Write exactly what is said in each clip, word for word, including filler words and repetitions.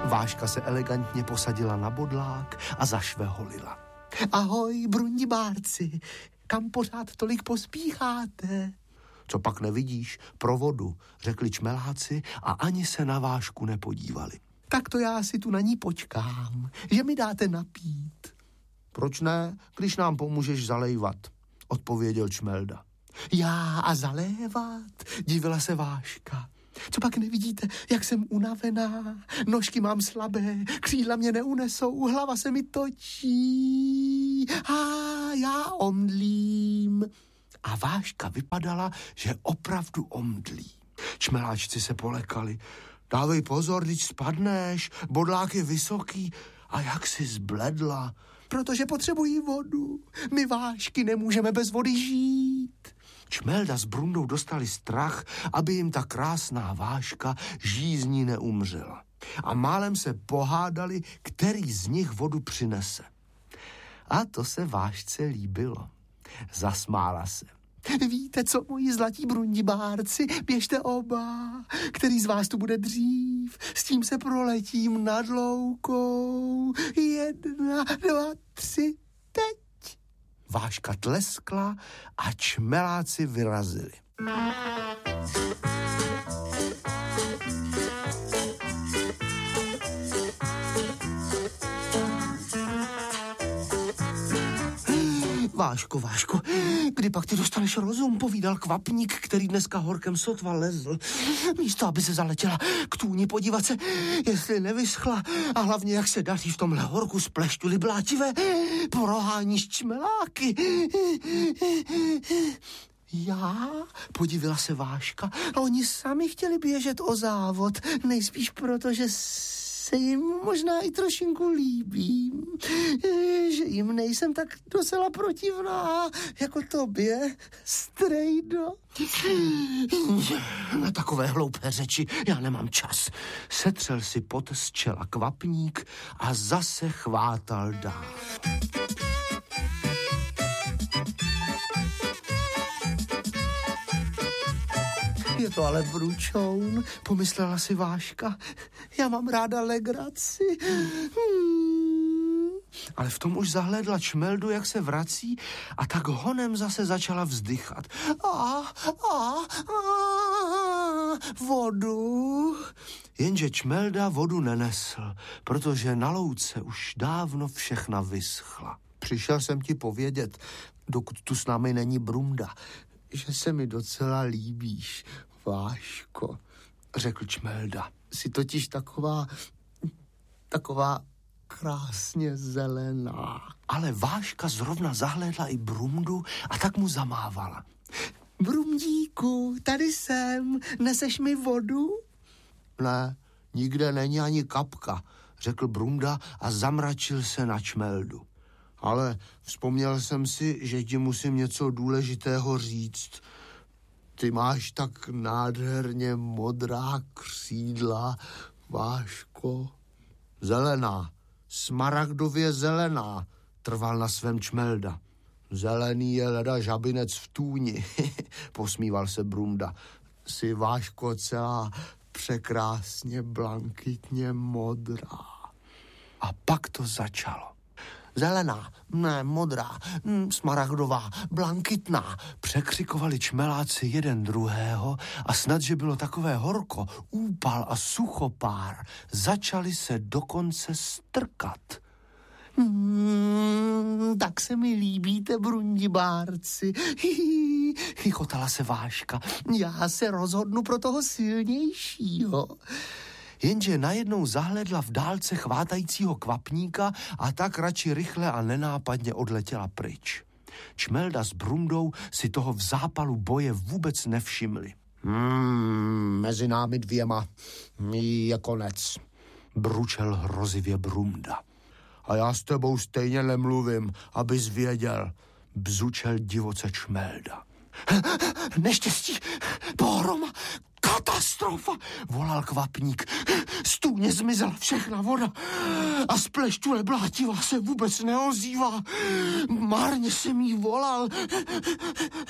Váška se elegantně posadila na bodlák a zašveholila. Ahoj, brundibárci, kam pořád tolik pospícháte? Co pak nevidíš? Pro vodu, řekli čmeláci a ani se na Vášku nepodívali. Tak to já si tu na ní počkám, že mi dáte napít. Proč ne, když nám pomůžeš zalejvat, odpověděl Čmelda. Já a zalévat, divila se Váška. Co pak nevidíte, jak jsem unavená, nožky mám slabé, křídla mě neunesou, hlava se mi točí a já omdlím. A Váška vypadala, že opravdu omdlí. Čmeláčci se polekali. Dávej pozor, když spadneš, bodlák je vysoký. A jak jsi zbledla? Protože potřebují vodu. My Vášky nemůžeme bez vody žít. Čmelda s Brundou dostali strach, aby jim ta krásná Váška žízní neumřela. A málem se pohádali, který z nich vodu přinese. A to se Vášce líbilo. Zasmála se. Víte co, moji zlatí brundibárci, běžte oba. Který z vás tu bude dřív? S tím se proletím nad loukou. Jedna, dva, tři, teď. Váška tleskla a čmeláci vyrazili. Váško, Váško, kdy pak ty dostaneš rozum, povídal kvapník, který dneska horkem sotva lezl. Místo, aby se zaletěla k tůni podívat se, jestli nevyschla a hlavně, jak se daří v tomhle horku z pleštuly blátivé, proháníš čmeláky. Já? Podívila se Váška a oni sami chtěli běžet o závod, nejspíš proto, že se jim možná i trošinku líbím, že jim nejsem tak docela protivná jako tobě, strejdo. Na takové hloupé řeči já nemám čas. Setřel si pot z čela kvapník a zase chvátal dál. Je to ale bručoun, pomyslela si Váška. Já mám ráda legraci. Hmm. Ale v tom už zahlédla Čmeldu, jak se vrací a tak honem zase začala vzdychat. A, a, a, vodu. Jenže Čmelda vodu nenesl, protože na louce už dávno všechna vyschla. Přišel jsem ti povědět, dokud tu s námi není Brunda, že se mi docela líbíš, Váško, řekl Čmelda. Jsi totiž taková, taková krásně zelená. Ale Váška zrovna zahlédla i Brundu a tak mu zamávala. Brundíku, tady jsem, neseš mi vodu? Ne, nikde není ani kapka, řekl Brunda a zamračil se na Čmeldu. Ale vzpomněl jsem si, že ti musím něco důležitého říct. Ty máš tak nádherně modrá křídla, Váško. Zelená, smaragdově zelená, trval na svém Čmelda. Zelený je leda žabinec v tůni, posmíval se Brunda. Jsi, Váško, celá překrásně blankitně modrá. A pak to začalo. Zelená, ne, modrá, hm, smaragdová, blankitná, překřikovali čmeláci jeden druhého a snad, že bylo takové horko, úpal a suchopár, začali se dokonce strkat. Hmm, tak se mi líbíte, brundibárci, hihi, chichotala se Váška, já se rozhodnu pro toho silnějšího. Jenže najednou zahledla v dálce chvátajícího kvapníka a tak radši rychle a nenápadně odletěla pryč. Čmelda s Brundou si toho v zápalu boje vůbec nevšimli. Hmm, mezi námi dvěma je konec, bručel hrozivě Brunda. A já s tebou stejně nemluvím, abys věděl, bzučel divoce Čmelda. Neštěstí, pohroma, katastrofa, volal kvapník. Z tůně zmizela všechna voda a z pleštule blátiva se vůbec neozývá. Marně jsem jí volal.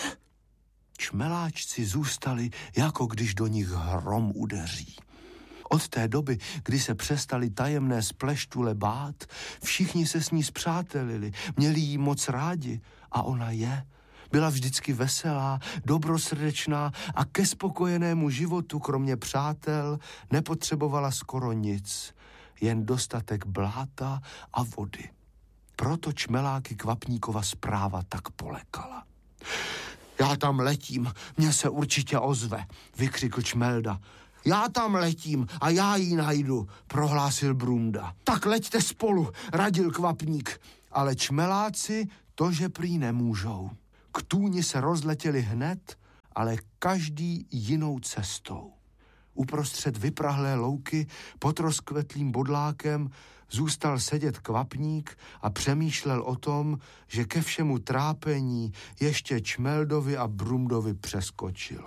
Čmeláčci zůstali, jako když do nich hrom udeří. Od té doby, kdy se přestali tajemné Spleštule bát, všichni se s ní spřátelili, měli jí moc rádi a ona je. Byla vždycky veselá, dobrosrdečná a ke spokojenému životu, kromě přátel, nepotřebovala skoro nic, jen dostatek bláta a vody. Proto čmeláky Kvapníkova zpráva tak polekala. Já tam letím, mě se určitě ozve, vykřikl Čmelda. Já tam letím a já ji najdu, prohlásil Brunda. Tak leďte spolu, radil Kvapník, ale čmeláci to, že prý nemůžou. Ktůni se rozletěli hned, ale každý jinou cestou. Uprostřed vyprahlé louky pod rozkvetlým bodlákem zůstal sedět Kvapník a přemýšlel o tom, že ke všemu trápení ještě Čmeldovi a Brumdovi přeskočilo.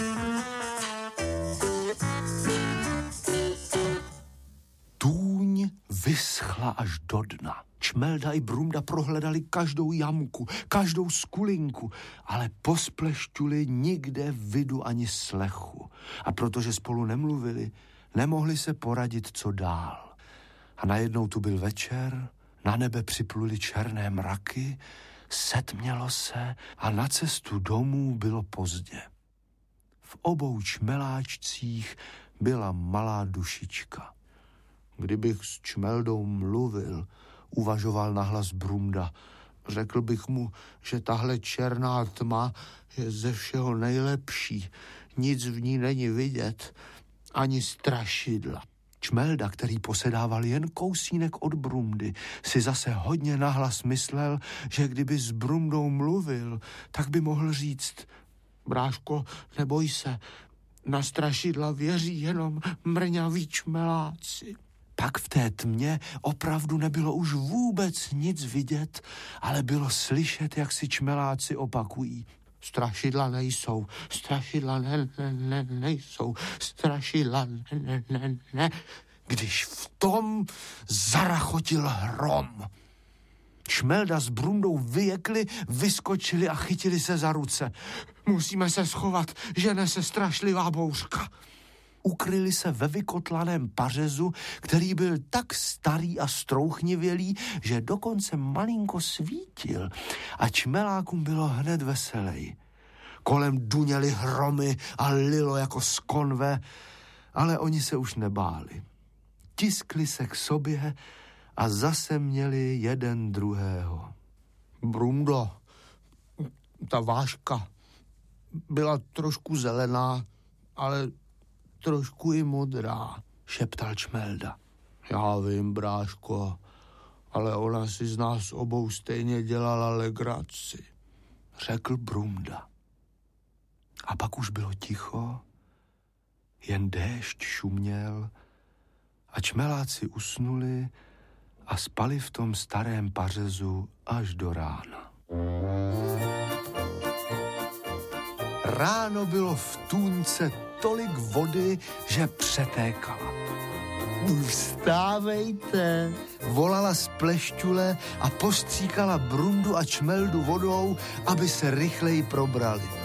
Tůň vyschla až do dna. Čmelda i Brumda prohledali každou jamku, každou skulinku, ale po Spleštuli nikde vidu ani slechu. A protože spolu nemluvili, nemohli se poradit, co dál. A najednou tu byl večer, na nebe připluli černé mraky, setmělo se a na cestu domů bylo pozdě. V obou čmeláčcích byla malá dušička. Kdybych s Čmeldou mluvil, uvažoval nahlas Brumda, řekl bych mu, že tahle černá tma je ze všeho nejlepší. Nic v ní není vidět, ani strašidla. Čmelda, který posedával jen kousínek od Brumdy, si zase hodně nahlas myslel, že kdyby s Brumdou mluvil, tak by mohl říct: Bráško, neboj se, na strašidla věří jenom mrňaví čmeláci. Pak v té tmě opravdu nebylo už vůbec nic vidět, ale bylo slyšet, jak si čmeláci opakují: Strašidla nejsou, strašidla ne, ne, ne, nejsou, strašidla ne, ne, ne, ne. Když v tom zarachotil hrom. Čmelda s Brumdou vyjekli, vyskočili a chytili se za ruce. Musíme se schovat, žene se strašlivá bouřka. Ukryli se ve vykotlaném pařezu, který byl tak starý a strouchnivělý, že dokonce malinko svítil a čmelákům bylo hned veselej. Kolem duněly hromy a lilo jako z konve, ale oni se už nebáli. Tiskli se k sobě a zase měli jeden druhého. Brundo, ta váška byla trošku zelená, ale trošku i modrá, šeptal Čmelda. Já vím, bráško, ale ona si z nás obou stejně dělala legraci, řekl Brumda. A pak už bylo ticho, jen déšť šuměl a čmeláci usnuli a spali v tom starém pařezu až do rána. Ráno bylo v Tůňce tolik vody, že přetékala. Vstávejte, volala Spleštule a postříkala Brundu a Čmeldu vodou, aby se rychleji probrali.